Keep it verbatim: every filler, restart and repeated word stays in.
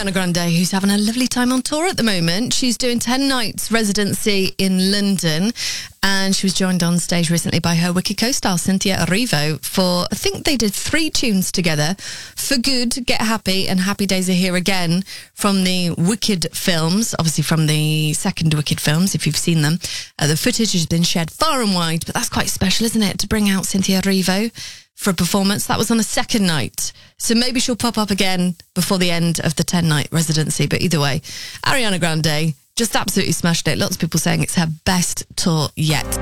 Ariana Grande, who's having a lovely time on tour at the moment. She's doing ten nights residency in London, and she was joined on stage recently by her Wicked co-star Cynthia Erivo for, I think they did three tunes together: For Good, Get Happy, and Happy Days Are Here Again, from the Wicked films, obviously from the second Wicked films, if you've seen them. Uh, the footage has been shared far and wide, but that's quite special, isn't it, to bring out Cynthia Erivo for a performance. That was on the second night, so maybe she'll pop up again before the end of the ten night residency. But either way, Ariana Grande just absolutely smashed it. Lots of people saying it's her best tour yet.